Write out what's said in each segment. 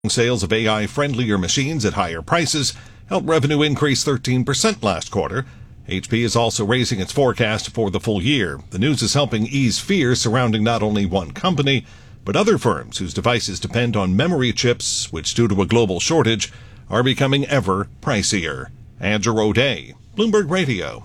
Sales of AI-friendlier machines at higher prices helped revenue increase 13% last quarter. HP is also raising its forecast for the full year. The news is helping ease fear surrounding not only one company, but other firms whose devices depend on memory chips, which due to a global shortage, are becoming ever pricier. Andrew O'Day, Bloomberg Radio.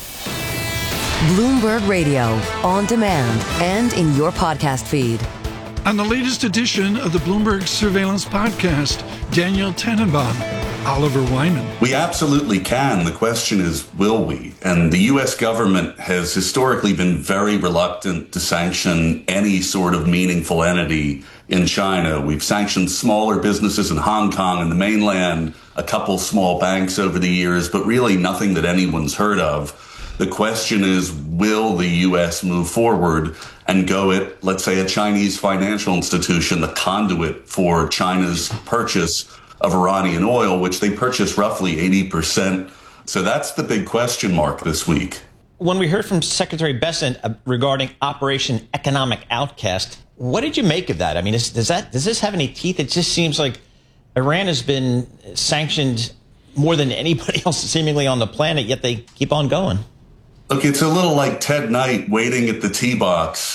Bloomberg Radio, on demand and in your podcast feed. On the latest edition of the Bloomberg Surveillance Podcast, Daniel Tannenbaum, Oliver Wyman. We absolutely can. The question is, will we? And the U.S. government has historically been very reluctant to sanction any sort of meaningful entity in China. We've sanctioned smaller businesses in Hong Kong and the mainland, a couple small banks over the years, but really nothing that anyone's heard of. The question is, will the U.S. move forward and go at, let's say, a Chinese financial institution, the conduit for China's purchase of Iranian oil, which they purchase roughly 80%. So that's the big question mark this week. When we heard from Secretary Bessent regarding Operation Economic Outcast, what did you make of that? I mean, does this have any teeth? It just seems like Iran has been sanctioned more than anybody else seemingly on the planet, yet they keep on going. Look, it's a little like Ted Knight waiting at the tee box.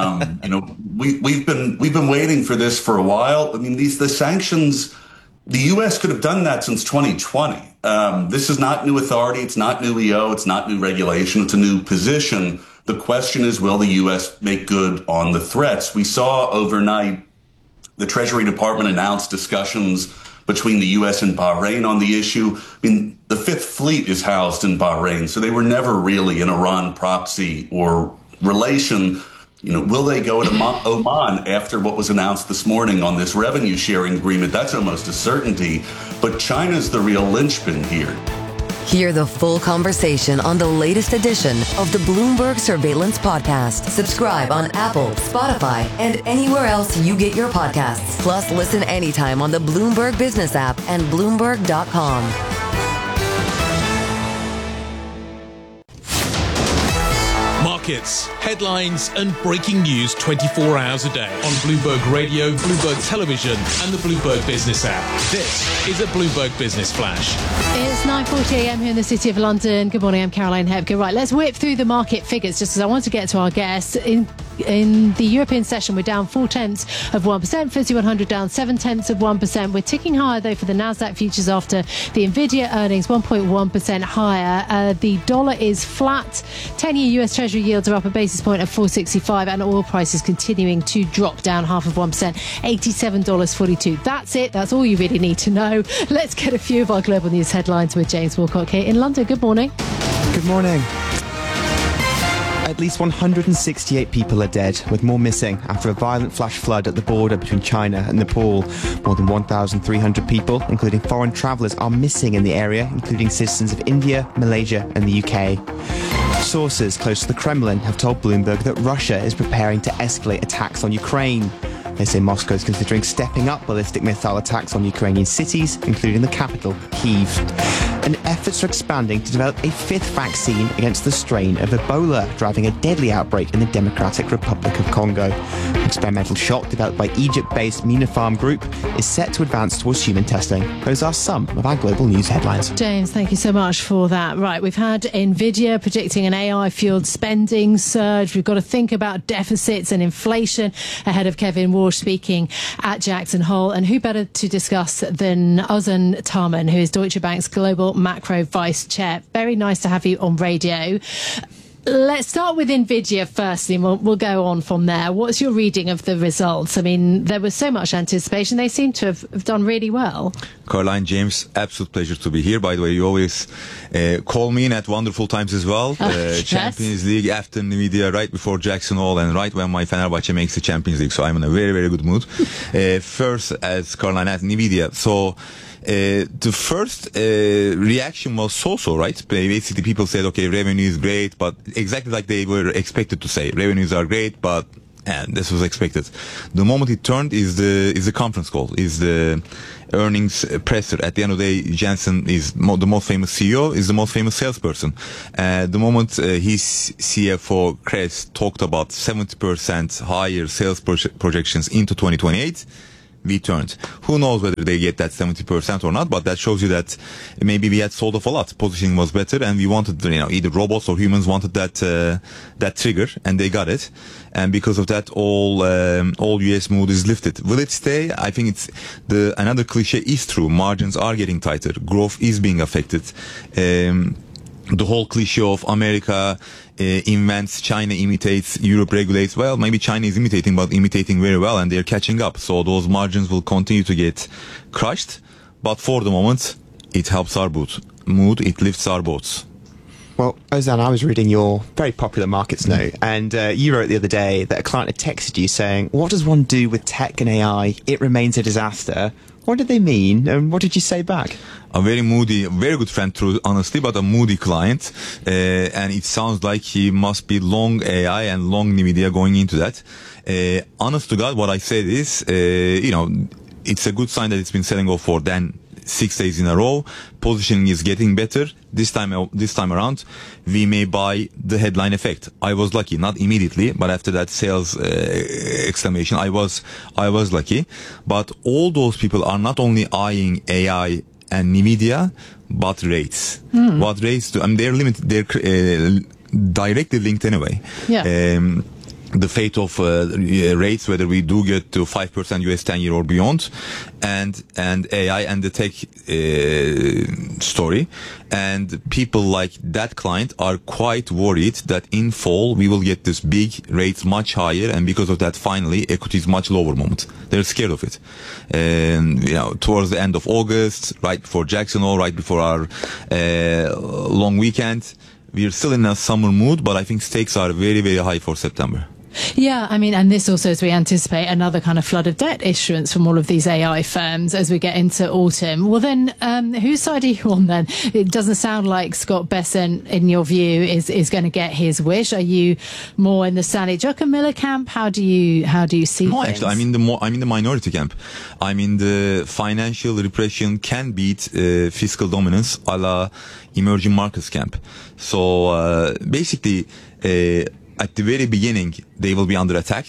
We've been waiting for this for a while. I mean, the sanctions, the U.S. could have done that since 2020. This is not new authority. It's not new EO. It's not new regulation. It's a new position. The question is, will the U.S. make good on the threats? We saw overnight the Treasury Department announced discussions between the U.S. and Bahrain on the issue. I mean, the Fifth Fleet is housed in Bahrain, so they were never really an Iran proxy or relation. Will they go to Oman after what was announced this morning on this revenue sharing agreement? That's almost a certainty. But China's the real linchpin here. Hear the full conversation on the latest edition of the Bloomberg Surveillance Podcast. Subscribe on Apple, Spotify, and anywhere else you get your podcasts. Plus, listen anytime on the Bloomberg Business app and Bloomberg.com. Markets, headlines, and breaking news 24 hours a day on Bloomberg Radio, Bloomberg Television, and the Bloomberg Business app. This is a Bloomberg Business Flash. It's 9:40 a.m. here in the City of London. Good morning, I'm Caroline Hepker. Right, let's whip through the market figures just because I want to get to our guests. In the European session, we're down 0.4%, FTSE 100 down 0.7%. We're ticking higher, though, for the Nasdaq futures after the Nvidia earnings, 1.1% higher. The dollar is flat. 10-year US Treasury yields are up a basis point at 4.65, and oil prices continuing to drop down 0.5%, $87.42. That's it. That's all you really need to know. Let's get a few of our global news headlines with James Wilcock here in London. Good morning. Good morning. At least 168 people are dead, with more missing after a violent flash flood at the border between China and Nepal. More than 1,300 people, including foreign travellers, are missing in the area, including citizens of India, Malaysia and the UK. Sources close to the Kremlin have told Bloomberg that Russia is preparing to escalate attacks on Ukraine. They say Moscow is considering stepping up ballistic missile attacks on Ukrainian cities, including the capital, Kyiv. And efforts are expanding to develop a fifth vaccine against the strain of Ebola, driving a deadly outbreak in the Democratic Republic of Congo. An experimental shot developed by Egypt-based Minopharm Group is set to advance towards human testing. Those are some of our global news headlines. James, thank you so much for that. Right, we've had Nvidia predicting an AI-fueled spending surge. We've got to think about deficits and inflation ahead of Kevin Warsh speaking at Jackson Hole. And who better to discuss than Ozan Tarman, who is Deutsche Bank's Global Macro Vice Chair. Very nice to have you on radio. Let's start with Nvidia firstly, and we'll go on from there. What's your reading of the results? I mean, there was so much anticipation. They seem to have done really well. Caroline, James, absolute pleasure to be here. By the way, you always call me in at wonderful times as well. Yes. Champions League after Nvidia, right before Jackson Hole, and right when my Fenerbahce makes the Champions League. So I'm in a very, very good mood. First, as Caroline at Nvidia. So the first reaction was so-so, right? Basically, people said, okay, revenue is great, but exactly like they were expected to say. Revenues are great, but and this was expected. The moment it turned is the conference call, is the earnings presser. At the end of the day, Jensen is the most famous CEO, is the most famous salesperson. The moment his CFO, Kress, talked about 70% higher sales projections into 2028, we turned. Who knows whether they get that 70% or not, but that shows you that maybe we had sold off a lot. Positioning was better, and we wanted, either robots or humans wanted that trigger, and they got it. And because of that, all US mood is lifted. Will it stay? I think it's another cliche is true. Margins are getting tighter. Growth is being affected. The whole cliche of America invents, China imitates, Europe regulates. Well, maybe China is imitating, but imitating very well, and they're catching up. So those margins will continue to get crushed. But for the moment, it helps our mood. It lifts our boats. Well, Ozan, I was reading your very popular markets note, and you wrote the other day that a client had texted you saying, "What does one do with tech and AI? It remains a disaster." What did they mean, and what did you say back? A very moody, very good friend, true, honestly, but a moody client. And it sounds like he must be long AI and long NVIDIA going into that. Honest to God, what I said is, it's a good sign that it's been selling off for then 6 days in a row. Positioning is getting better. This time around, we may buy the headline effect. I was lucky, not immediately, but after that sales exclamation, I was lucky. But all those people are not only eyeing AI and NVIDIA, but rates. What rates do? I mean, they're limited. They're directly linked anyway. Yeah. The fate of rates, whether we do get to 5% US 10-year or beyond, and AI and the tech story. And people like that client are quite worried that in fall we will get this big rates much higher, and because of that, finally, equities much lower moment. They're scared of it. And, towards the end of August, right before Jackson Hole, right before our long weekend, we're still in a summer mood, but I think stakes are very, very high for September. Yeah, I mean, and this also as we anticipate another kind of flood of debt issuance from all of these AI firms as we get into autumn. Well, then, whose side are you on then? It doesn't sound like Scott Bessent, in your view, is going to get his wish. Are you more in the Sally Druckenmiller camp? How do you see No, things? actually, I'm in the minority camp. I'm in the financial repression can beat fiscal dominance a la emerging markets camp. So basically, at the very beginning, they will be under attack.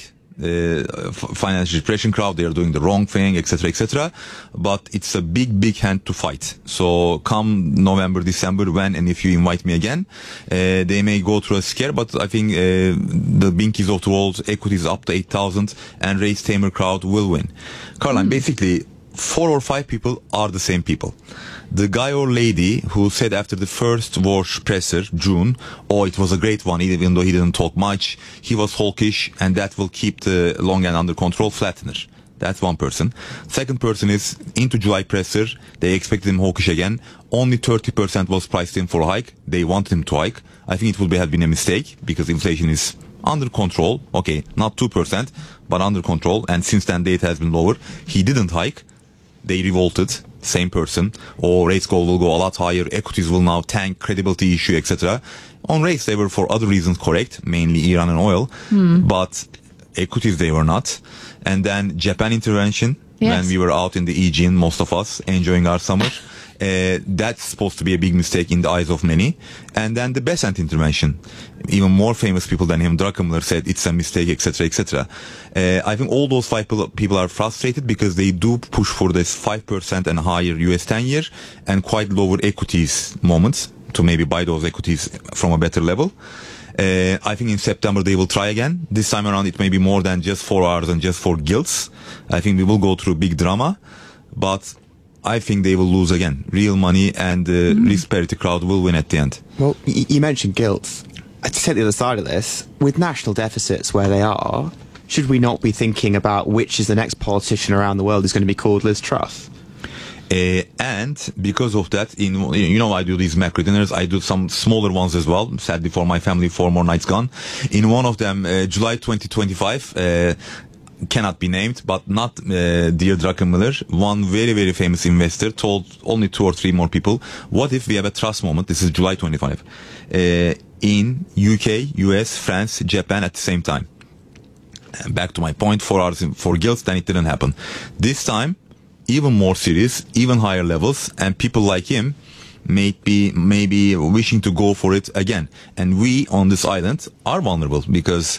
Financial repression crowd, they are doing the wrong thing, etc., etc. But it's a big, big hand to fight. So come November, December, when and if you invite me again, they may go through a scare, but I think the binkies of the world, equities up to 8,000, and race tamer crowd will win. Caroline, basically, 4 or 5 people are the same people. The guy or lady who said after the first Warsh presser, June, it was a great one, even though he didn't talk much, he was hawkish, and that will keep the long end under control, flattener. That's one person. Second person is into July presser, they expected him hawkish again, only 30% was priced in for a hike, they wanted him to hike. I think it would have been a mistake, because inflation is under control, okay, not 2%, but under control, and since then data has been lower. He didn't hike, they revolted. Same person, rates will go a lot higher, equities will now tank, credibility issue, etc. On rates, they were for other reasons correct, mainly Iran and oil, but equities they were not. And then Japan intervention, when we were out in the Aegean, most of us enjoying our summer. That's supposed to be a big mistake in the eyes of many. And then the Bessent intervention. Even more famous people than him, Druckenmiller, said it's a mistake, etc., etc. I think all those 5 people are frustrated because they do push for this 5% and higher US 10-year and quite lower equities moments to maybe buy those equities from a better level. I think in September they will try again. This time around it may be more than just 4 hours and just 4 gilts. I think we will go through big drama, but I think they will lose again. Real money and the risk parity crowd will win at the end. Well, you mentioned gilts. To take the other side of this, with national deficits where they are, should we not be thinking about which is the next politician around the world who's going to be called Liz Truss? And because of that, I do these macro dinners, I do some smaller ones as well. Sadly for my family, 4 more nights gone. In one of them, July 2025, cannot be named, but not dear Druckenmiller, one very, very famous investor told only 2 or 3 more people, what if we have a Truss moment, this is July 25, in UK, US, France, Japan at the same time. And back to my point, 4 hours for gilts, then it didn't happen. This time, even more serious, even higher levels, and people like him, maybe wishing to go for it again. And we on this island are vulnerable because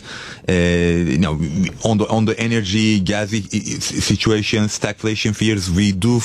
on the energy, gas situation, stagflation fears, we do